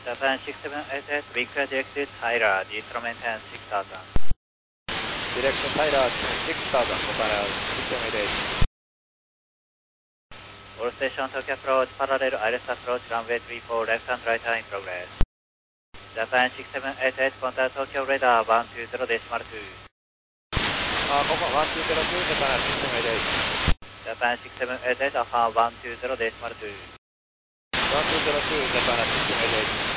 Japan 6788, we clear directed Tyler, digital maintenance 6000. Direction Tyler 6000, Japan 6788. All station Tokyo approach, parallel ILS approach, runway 34, left and right turn in progress. Japan 6788, contact Tokyo radar 120.2. ここ120.2、Japan 6788。 Japan 6788, Alpha 120.2. 120.2, Japan 6788。